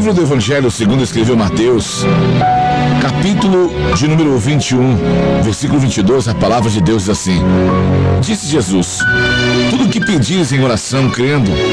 livro do Evangelho segundo escreveu Mateus, capítulo de número 21, versículo 22, a palavra de Deus diz assim: Disse Jesus: tudo o que pedires em oração, crendo,